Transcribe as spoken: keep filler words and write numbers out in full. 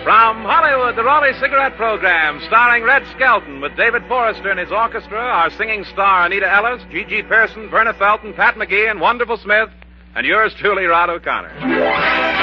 From Hollywood, the Raleigh Cigarette Program, starring Red Skelton with David Forrester and his orchestra, our singing star Anita Ellis, G G. Pearson, Verna Felton, Pat McGee, and Wonderful Smith, and yours truly, Rod O'Connor.